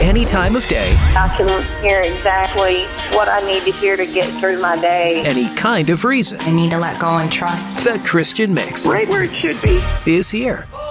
any time of day. I can hear exactly what I need to hear to get through my day. Any kind of reason. I need to let go and trust. The Christian Mix Right where it should be. is here.